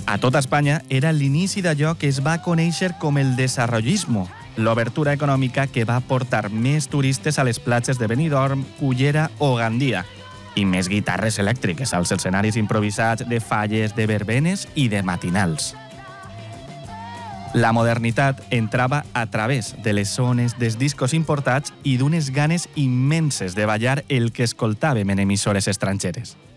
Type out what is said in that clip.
A tota Espanya era l'inici d'allò que es va conèixer com el desarrollismo, l'obertura econòmica que va portar més turistes a les platges de Benidorm, Cullera o Gandia, i més guitarres elèctriques als escenaris improvisats de falles, de verbenes i de matinals. La modernitat entrava a través de les zones dels discos importats i d'unes ganes immenses de ballar el que escoltàvem en emissores estrangeres.